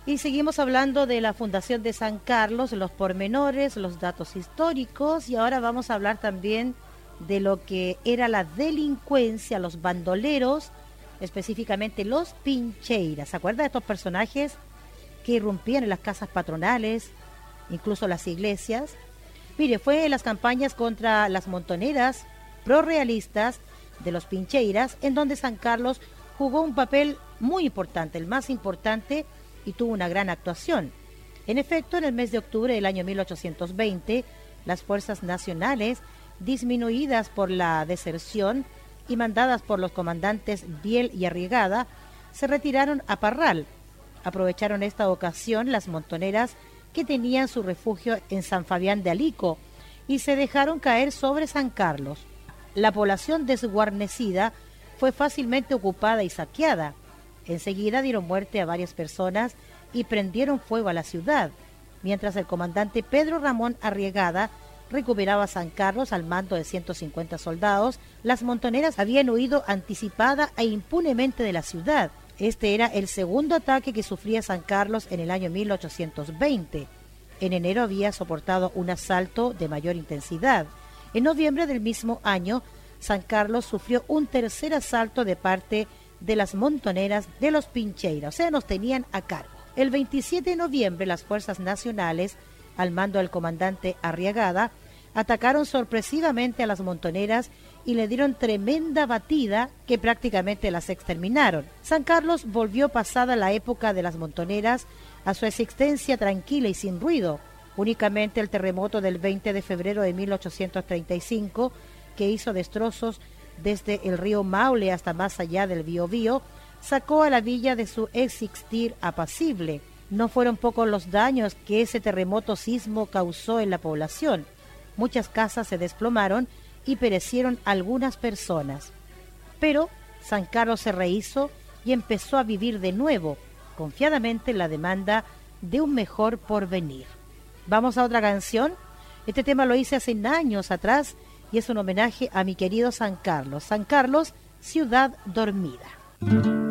Y seguimos hablando de la Fundación de San Carlos, los pormenores, los datos históricos, y ahora vamos a hablar también de lo que era la delincuencia, los bandoleros, específicamente los pincheiras. ¿Se acuerda de estos personajes que irrumpían en las casas patronales, incluso las iglesias? Mire, fue en las campañas contra las montoneras prorrealistas de los pincheiras, en donde San Carlos jugó un papel muy importante, el más importante, y tuvo una gran actuación. En efecto, en el mes de octubre del año 1820, las fuerzas nacionales, disminuidas por la deserción y mandadas por los comandantes Biel y Arriagada, se retiraron a Parral. Aprovecharon esta ocasión las montoneras que tenían su refugio en San Fabián de Alico y se dejaron caer sobre San Carlos. La población desguarnecida fue fácilmente ocupada y saqueada. Enseguida dieron muerte a varias personas y prendieron fuego a la ciudad, mientras el comandante Pedro Ramón Arriagada recuperaba San Carlos al mando de 150 soldados. Las montoneras habían huido anticipada e impunemente de la ciudad. Este era el segundo ataque que sufría San Carlos en el año 1820. En enero había soportado un asalto de mayor intensidad. En noviembre del mismo año, San Carlos sufrió un tercer asalto de parte de las montoneras de los pincheiras, o sea, nos tenían a cargo. El 27 de noviembre, las fuerzas nacionales, al mando del comandante Arriagada, atacaron sorpresivamente a las montoneras y le dieron tremenda batida que prácticamente las exterminaron. San Carlos volvió, pasada la época de las montoneras, a su existencia tranquila y sin ruido. Únicamente el terremoto del 20 de febrero de 1835, que hizo destrozos desde el río Maule hasta más allá del Biobío, sacó a la villa de su existir apacible. No fueron pocos los daños que ese terremoto sismo causó en la población. Muchas casas se desplomaron y perecieron algunas personas. Pero San Carlos se rehizo y empezó a vivir de nuevo, confiadamente en la demanda de un mejor porvenir. Vamos a otra canción. Este tema lo hice hace años atrás y es un homenaje a mi querido San Carlos. San Carlos, ciudad dormida.